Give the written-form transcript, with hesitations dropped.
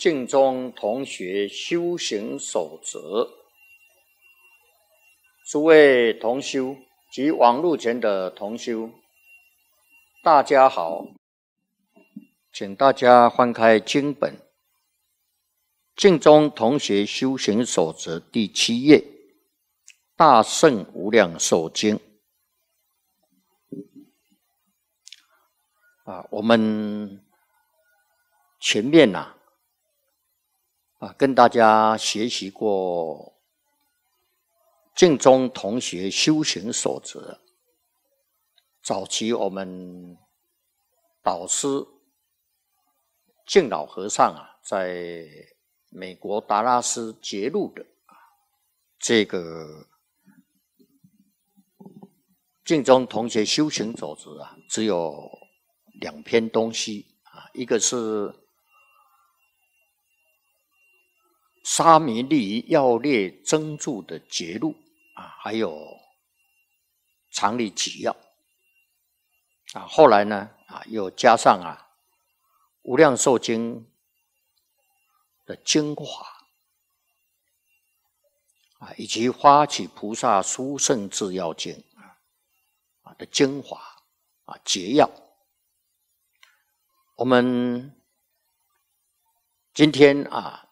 净宗同学修行守则，诸位同修及网络前的同修，大家好，请大家翻开经本《净宗同学修行守则》第7页，《大圣无量寿经》我们前面跟大家学习过净宗同学修行守则。早期我们导师净老和尚在美国达拉斯揭露的这个净宗同学修行守则只有2篇东西一个是沙弥利要略增注的节录还有常理纪要后来呢又加上无量寿经的精华以及发起菩萨殊胜智要经的精华节要。我们今天